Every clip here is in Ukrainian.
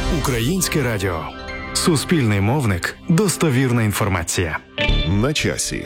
Українське радіо. Суспільний мовник. Достовірна інформація. На часі.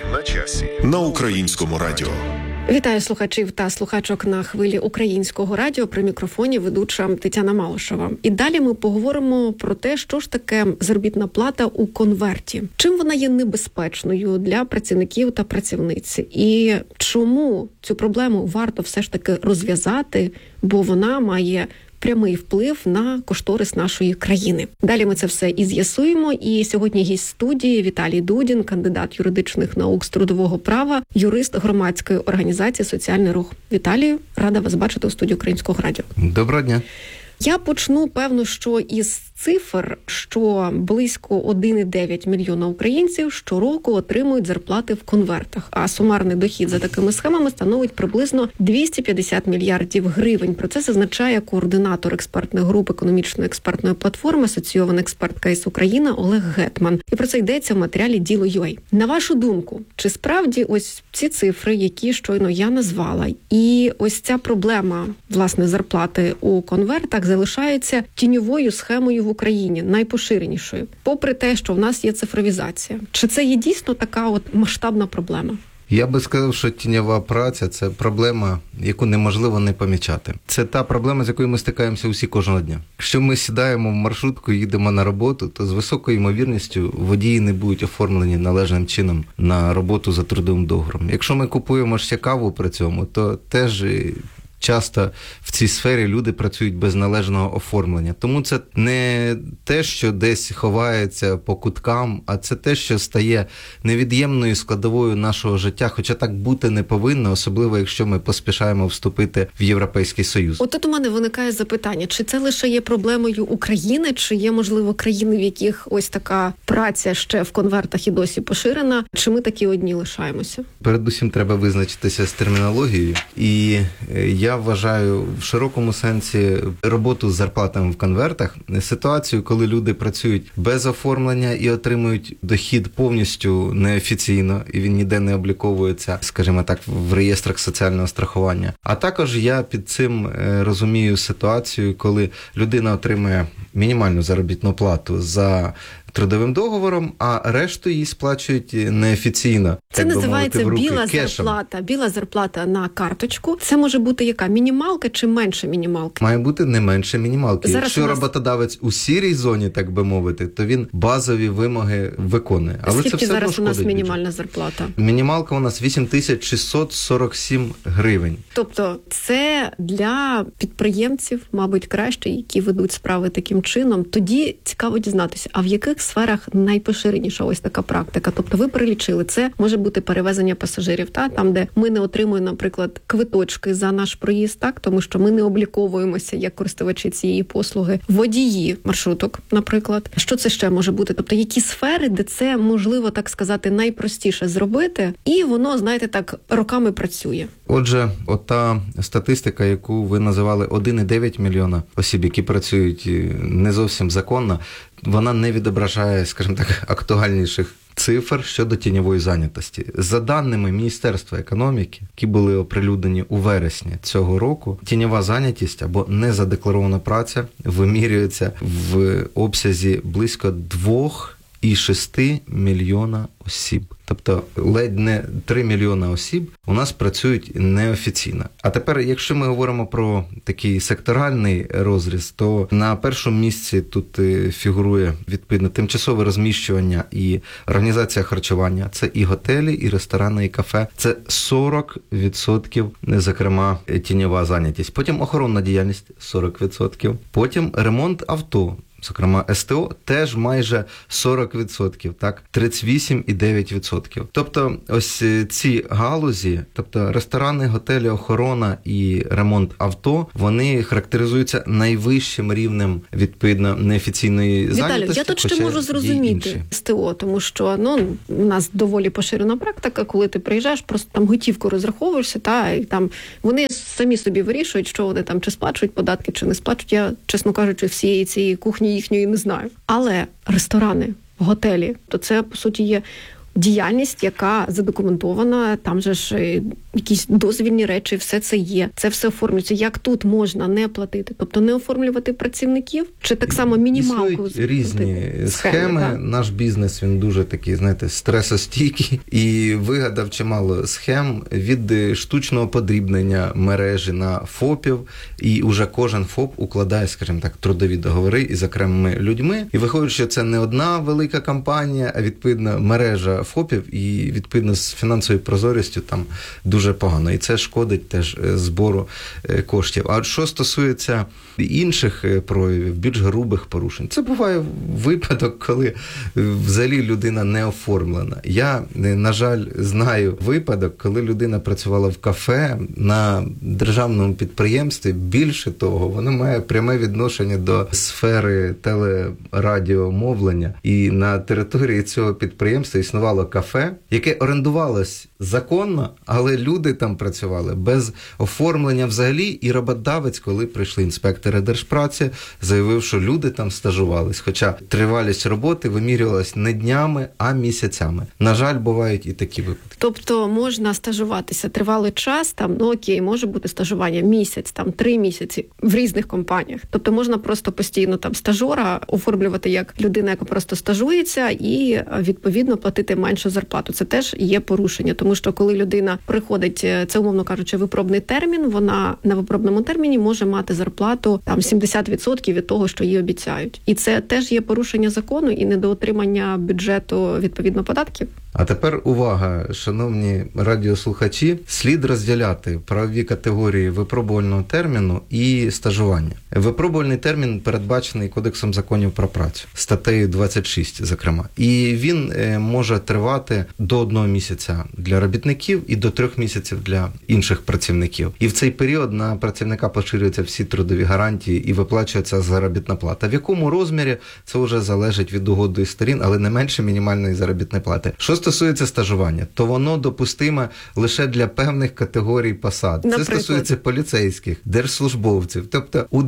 На Українському радіо. Вітаю слухачів та слухачок на хвилі Українського радіо. При мікрофоні ведуча Тетяна Малишева. І далі ми поговоримо про те, що ж таке заробітна плата у конверті. Чим вона є небезпечною для працівників та працівниць? І чому цю проблему варто все ж таки розв'язати, бо вона має прямий вплив на кошторис нашої країни. Далі ми це все і з'ясуємо. І сьогодні гість студії Віталій Дудін, кандидат юридичних наук з трудового права, юрист громадської організації «Соціальний рух». Віталію, рада вас бачити у студії Українського радіо. Доброго дня. Я почну, певно, що із цифр, що близько 1,9 мільйона українців щороку отримують зарплати в конвертах, а сумарний дохід за такими схемами становить приблизно 250 мільярдів гривень. Про це зазначає координатор експертної групи економічної експертної платформи «Асоційована експертка із України» Олег Гетман. І про це йдеться в матеріалі Діло.ua. На вашу думку, чи справді ось ці цифри, які щойно я назвала, і ось ця проблема, власне, зарплати у конвертах залишається тіньовою схемою в Україні, найпоширенішою, попри те, що в нас є цифровізація? Чи це є дійсно така от масштабна проблема? Я би сказав, що тіньова праця – це проблема, яку неможливо не помічати. Це та проблема, з якою ми стикаємося усі кожного дня. Якщо ми сідаємо в маршрутку і їдемо на роботу, то з високою ймовірністю водії не будуть оформлені належним чином на роботу за трудовим договором. Якщо ми купуємо ще каву при цьому, то теж часто в цій сфері люди працюють без належного оформлення. Тому це не те, що десь ховається по куткам, а це те, що стає невід'ємною складовою нашого життя, хоча так бути не повинно, особливо якщо ми поспішаємо вступити в Європейський Союз. От тут у мене виникає запитання, чи це лише є проблемою України, чи є, можливо, країни, в яких ось така праця ще в конвертах і досі поширена, чи ми такі одні лишаємося? Передусім треба визначитися з термінологією, і я вважаю в широкому сенсі роботу з зарплатами в конвертах, ситуацію, коли люди працюють без оформлення і отримують дохід повністю неофіційно, і він ніде не обліковується, скажімо так, в реєстрах соціального страхування. А також я під цим розумію ситуацію, коли людина отримує мінімальну заробітну плату за трудовим договором, а решту їй сплачують неофіційно. Це називається біла зарплата. Біла зарплата на карточку. Це може бути яка? Мінімалка чи менше мінімалки? Має бути не менше мінімалки. Зараз якщо роботодавець у сірій зоні, так би мовити, то він базові вимоги виконує. Але скільки це все зараз у нас бюджет. мінімальна зарплата? Мінімалка у нас 8647 гривень. Тобто це для підприємців, мабуть, краще, які ведуть справи таким чином. Тоді цікаво дізнатися, а в яких сферах найпоширеніша ось така практика? Тобто ви перелічили, це може бути перевезення пасажирів, там, де ми не отримуємо, наприклад, квиточки за наш проїзд, тому що ми не обліковуємося як користувачі цієї послуги. Водії маршруток, наприклад. Що це ще може бути? Тобто які сфери, де це, можливо, так сказати, найпростіше зробити, і воно, знаєте, так, роками працює? Отже, ота статистика, яку ви називали 1,9 мільйона осіб, які працюють не зовсім законно, вона не відображає, скажімо так, актуальніших цифр щодо тіньової зайнятості. За даними Міністерства економіки, які були оприлюднені у вересні цього року, тіньова зайнятість або незадекларована праця вимірюється в обсязі близько 2,6 мільйона осіб. Тобто ледь не 3 мільйона осіб у нас працюють неофіційно. А тепер, якщо ми говоримо про такий секторальний розріз, то на першому місці тут фігурує відповідно тимчасове розміщування і організація харчування. Це і готелі, і ресторани, і кафе. Це 40%, зокрема, тіньова зайнятість. Потім охоронна діяльність 40%. Потім ремонт авто. Зокрема, СТО теж майже 40%, так, 38,9%. Тобто ось ці галузі, тобто ресторани, готелі, охорона і ремонт авто, вони характеризуються найвищим рівнем, відповідно, неофіційної зайнятості. Віталію, я тут ще можу зрозуміти СТО, тому що у нас доволі поширена практика, коли ти приїжджаєш, просто там готівку розраховуєшся, і там вони самі собі вирішують, що вони там чи сплачують податки, чи не сплачують. Я, чесно кажучи, всієї цієї кухні їхньої не знаю. Але ресторани, готелі, то це, по суті, є діяльність, яка задокументована, там же ж якісь дозвільні речі, все це є. Це все оформлюється. Як тут можна не платити? Тобто не оформлювати працівників? Чи так само мінімалку? Існують різні схеми. Так? Наш бізнес, він дуже такий, знаєте, стресостійкий і вигадав чимало схем від штучного подрібнення мережі на ФОПів, і уже кожен ФОП укладає, скажімо так, трудові договори із окремими людьми. І виходить, що це не одна велика компанія, а відповідно мережа ФОПів, і відповідно з фінансовою прозорістю там дуже погано. І це шкодить теж збору коштів. А що стосується інших проявів, більш грубих порушень, це буває випадок, коли взагалі людина не оформлена. Я, на жаль, знаю випадок, коли людина працювала в кафе на державному підприємстві. Більше того, воно має пряме відношення до сфери телерадіомовлення. І на території цього підприємства існувало кафе, яке орендувалось законно, але люди там працювали без оформлення взагалі. І роботодавець, коли прийшли інспектори Держпраці, заявив, що люди там стажувались. Хоча тривалість роботи вимірювалась не днями, а місяцями. На жаль, бувають і такі випадки. Тобто можна стажуватися тривалий час, там, ну окей, може бути стажування місяць, там 3 місяці в різних компаніях. Тобто можна просто постійно там стажора оформлювати як людина, яка просто стажується, і відповідно платити меншу зарплату. Це теж є порушення, тому що коли людина приходить, це умовно кажучи, випробний термін, вона на випробному терміні може мати зарплату там 70% від того, що їй обіцяють. І це теж є порушення закону і недоотримання бюджету відповідно податків. А тепер увага, шановні радіослухачі, слід розділяти правові категорії випробувального терміну і стажування. Випробувальний термін передбачений Кодексом законів про працю, статтею 26, зокрема. І він може тривати до 1 місяця для робітників і до 3 місяців для інших працівників. І в цей період на працівника поширюються всі трудові гарантії і виплачується заробітна плата. В якому розмірі, це вже залежить від угоди сторін, але не менше мінімальної заробітної плати. Що стосується стажування, то воно допустиме лише для певних категорій посад. Наприклад? Це стосується поліцейських, держслужбовців. Тобто у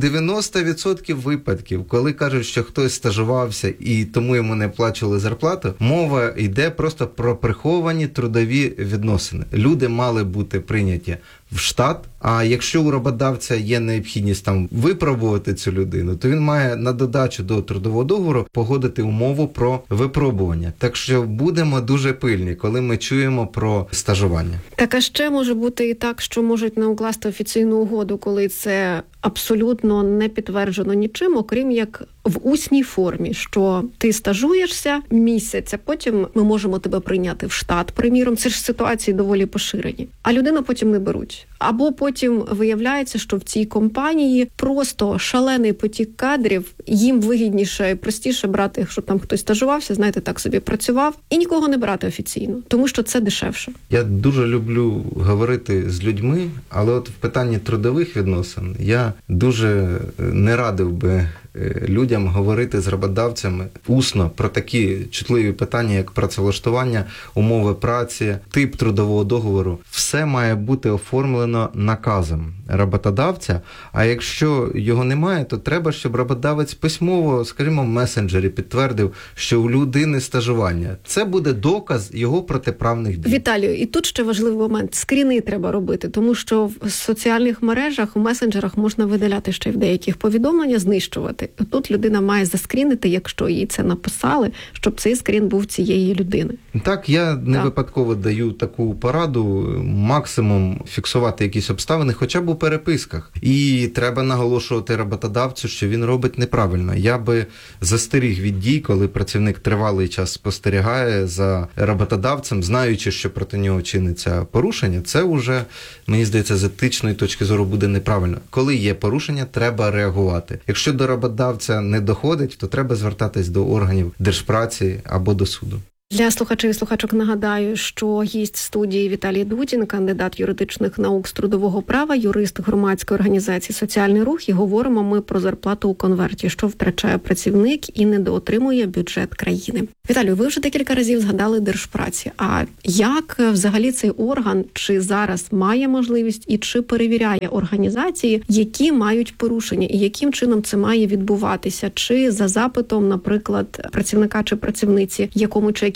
90% випадків, коли кажуть, що хтось стажувався і тому йому не плачували зарплату, мова йде просто про приховані трудові відносини. Люди мали бути прийняті в штат, а якщо у роботодавця є необхідність там випробувати цю людину, то він має на додачу до трудового договору погодити умову про випробування. Так що будемо дуже пильні, коли ми чуємо про стажування. Так, а ще може бути і так, що можуть не укласти офіційну угоду, коли це абсолютно не підтверджено нічим, окрім як в усній формі, що ти стажуєшся місяць, а потім ми можемо тебе прийняти в штат, приміром. Це ж ситуації доволі поширені. А людину потім не беруть. Або потім виявляється, що в цій компанії просто шалений потік кадрів, їм вигідніше і простіше брати, якщо там хтось стажувався, знаєте, так собі працював, і нікого не брати офіційно, тому що це дешевше. Я дуже люблю говорити з людьми, але от в питанні трудових відносин я дуже не радив би людям говорити з роботодавцями усно про такі чутливі питання, як працевлаштування, умови праці, тип трудового договору. Все має бути оформлено наказом роботодавця, а якщо його немає, то треба, щоб роботодавець письмово, скажімо, в месенджері підтвердив, що у людини стажування. Це буде доказ його протиправних дій. Віталію, і тут ще важливий момент. Скріни треба робити, тому що в соціальних мережах, в месенджерах можна видаляти ще й в деяких повідомлення, знищувати. Тут людина має заскрінити, якщо їй це написали, щоб цей скрін був цієї людини. Так, я не випадково даю таку пораду, максимум фіксувати якісь обставини, хоча б у переписках. І треба наголошувати роботодавцю, що він робить неправильно. Я би застеріг від дій, коли працівник тривалий час спостерігає за роботодавцем, знаючи, що проти нього чиниться порушення. Це вже, мені здається, з етичної точки зору буде неправильно. Коли є порушення, треба реагувати. Якщо до роботодавця не доходить, то треба звертатись до органів Держпраці або до суду. Для слухачів і слухачок нагадаю, що гість студії Віталій Дудін, кандидат юридичних наук з трудового права, юрист громадської організації «Соціальний рух», і говоримо ми про зарплату у конверті, що втрачає працівник і недоотримує бюджет країни. Віталію, ви вже декілька разів згадали Держпраці. А як взагалі цей орган, чи зараз має можливість і чи перевіряє організації, які мають порушення, і яким чином це має відбуватися? Чи за запитом, наприклад, працівника чи працівниці, якому чи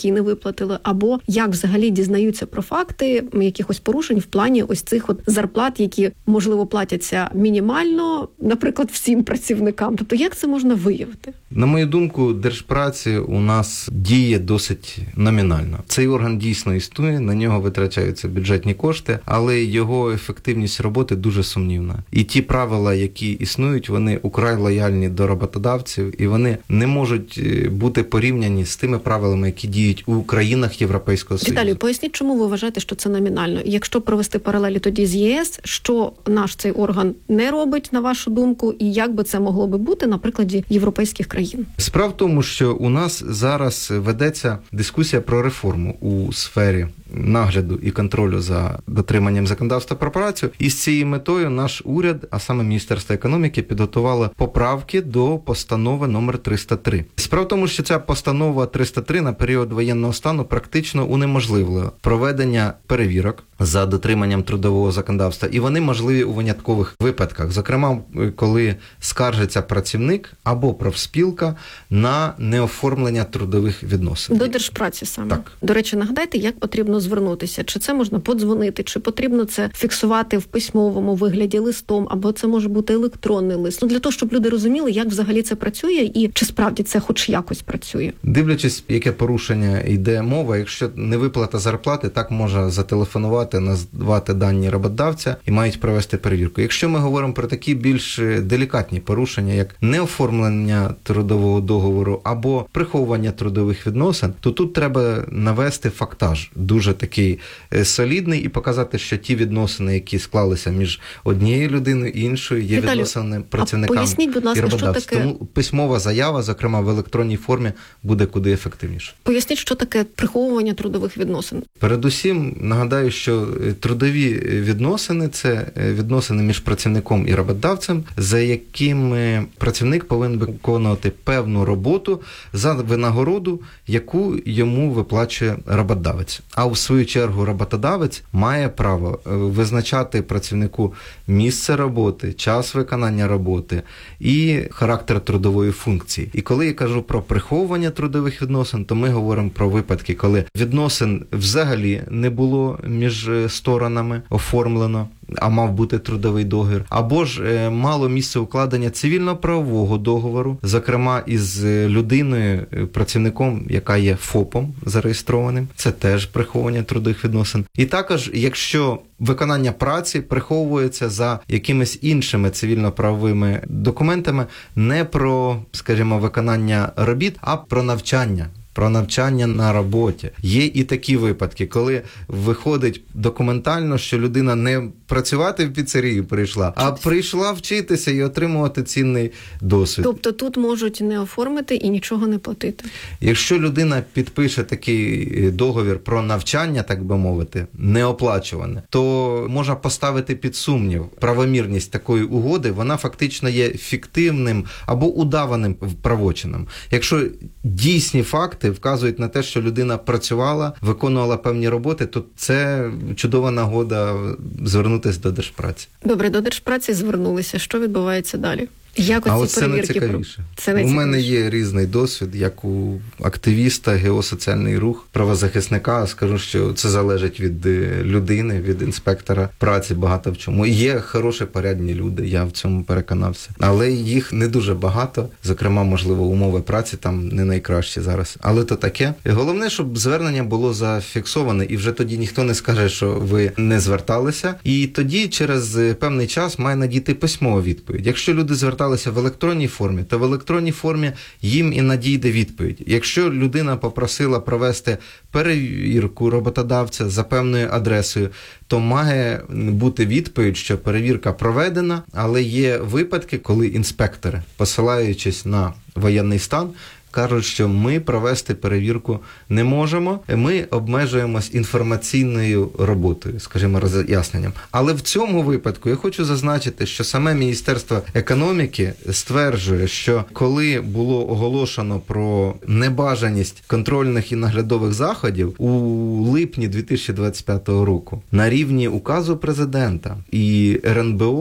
які не виплатили, або як взагалі дізнаються про факти якихось порушень в плані ось цих от зарплат, які, можливо, платяться мінімально, наприклад, всім працівникам. Тобто як це можна виявити? На мою думку, Держпраці у нас діє досить номінально. Цей орган дійсно існує, на нього витрачаються бюджетні кошти, але його ефективність роботи дуже сумнівна. І ті правила, які існують, вони украй лояльні до роботодавців, і вони не можуть бути порівняні з тими правилами, які діють у країнах Європейського Союзу. Віталію, поясніть, чому ви вважаєте, що це номінально? Якщо провести паралелі тоді з ЄС, що наш цей орган не робить, на вашу думку, і як би це могло би бути на прикладі європейських країн? Справа в тому, що у нас зараз ведеться дискусія про реформу у сфері нагляду і контролю за дотриманням законодавства про працю. І з цією метою наш уряд, а саме Міністерство економіки, підготувало поправки до постанови номер 303. Справа в тому, що ця постанова 303 на період воєнного стану практично унеможливила проведення перевірок за дотриманням трудового законодавства, і вони можливі у виняткових випадках. Зокрема, коли скаржиться працівник або профспілка на неоформлення трудових відносин. До Держпраці саме. Так. До речі, нагадайте, як потрібно звернутися? Чи це можна подзвонити, чи потрібно це фіксувати в письмовому вигляді листом, або це може бути електронний лист? Для того, щоб люди розуміли, як взагалі це працює і чи справді це хоч якось працює. Дивлячись, яке порушення йде мова, якщо не виплата зарплати, так можна зателефонувати, назвати дані роботодавця і мають провести перевірку. Якщо ми говоримо про такі більш делікатні порушення, як неоформлення трудового договору або приховування трудових відносин, то тут треба навести фактаж дуже такий солідний і показати, що ті відносини, які склалися між однією людиною і іншою, є Віталію, відносини працівникам поясніть, будь ласка, і роботодавцям. що таке... Тому письмова заява, зокрема в електронній формі, буде куди ефективніше. Поясніть, що таке приховування трудових відносин. Передусім, нагадаю, що трудові відносини – це відносини між працівником і роботодавцем, за якими працівник повинен виконувати певну роботу за винагороду, яку йому виплачує роботодавець. А в свою чергу роботодавець має право визначати працівнику місце роботи, час виконання роботи і характер трудової функції. І коли я кажу про приховування трудових відносин, то ми говоримо про випадки, коли відносин взагалі не було між сторонами оформлено, а мав бути трудовий договір, або ж мало місце укладення цивільно-правового договору, зокрема із людиною, працівником, яка є ФОПом зареєстрованим. Це теж приховування трудових відносин. І також, якщо виконання праці приховується за якимись іншими цивільно-правовими документами, не про, скажімо, виконання робіт, а про навчання. Про навчання на роботі. Є і такі випадки, коли виходить документально, що людина не працювати в піцерії прийшла, а прийшла вчитися і отримувати цінний досвід. Тобто тут можуть не оформити і нічого не платити. Якщо людина підпише такий договір про навчання, так би мовити, неоплачуване, то можна поставити під сумнів правомірність такої угоди, вона фактично є фіктивним або удаваним правочином. Якщо дійсні факти вказують на те, що людина працювала, виконувала певні роботи, то це чудова нагода звернутися до Держпраці. Добре, до Держпраці звернулися. Що відбувається далі? Як А оці от це перевірки? найцікавіше. Це У мене є різний досвід, як у активіста, геосоціальний рух, правозахисника. Скажу, що це залежить від людини, від інспектора праці, багато в чому. Є хороші, порядні люди, я в цьому переконався. Але їх не дуже багато. Зокрема, можливо, умови праці там не найкращі зараз. Але то таке. І головне, щоб звернення було зафіксоване, і вже тоді ніхто не скаже, що ви не зверталися. І тоді через певний час має надійти письмова відповідь. Якщо люди зверталися в електронній формі, то в електронній формі їм і надійде відповідь. Якщо людина попросила провести перевірку роботодавця за певною адресою, то має бути відповідь, що перевірка проведена, але є випадки, коли інспектори, посилаючись на воєнний стан, кажуть, що ми провести перевірку не можемо, ми обмежуємось інформаційною роботою, скажімо, роз'ясненням. Але в цьому випадку я хочу зазначити, що саме Міністерство економіки стверджує, що коли було оголошено про небажаність контрольних і наглядових заходів у липні 2025 року на рівні указу президента і РНБО,